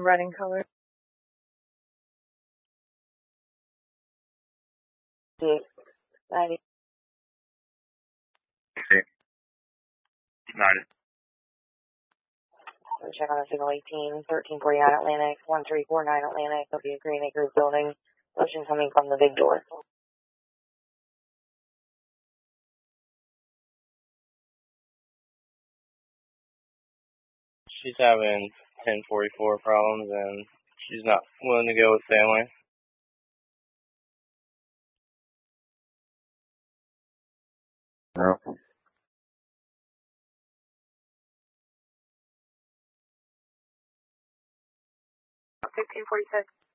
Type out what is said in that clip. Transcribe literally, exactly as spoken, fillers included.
Running color. ninety. Okay. ninety. Check on the signal eighteen, thirteen forty-nine Atlantic, one three four nine Atlantic. There'll be a Green Acres building. Motion coming from the big door. She's having ten forty-four problems and she's not willing to go with family. No. fifteen forty-six.